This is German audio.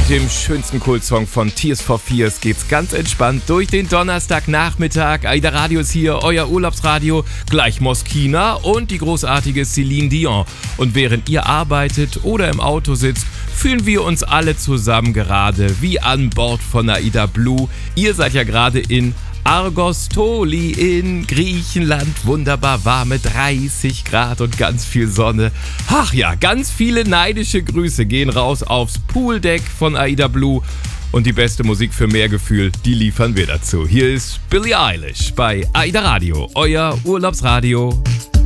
Mit dem schönsten Kultsong von Tears for Fears geht's ganz entspannt durch den Donnerstagnachmittag. AIDA Radio ist hier, euer Urlaubsradio, gleich Moskina und die großartige Celine Dion. Und während ihr arbeitet oder im Auto sitzt, fühlen wir uns alle zusammen gerade wie an Bord von AIDA Blue. Ihr seid ja gerade in Argostoli in Griechenland, wunderbar warme 30 Grad und ganz viel Sonne. Ach ja, ganz viele neidische Grüße gehen raus aufs Pooldeck von AIDA Blue. Und die beste Musik für mehr Gefühl, die liefern wir dazu. Hier ist Billie Eilish bei AIDA Radio, euer Urlaubsradio.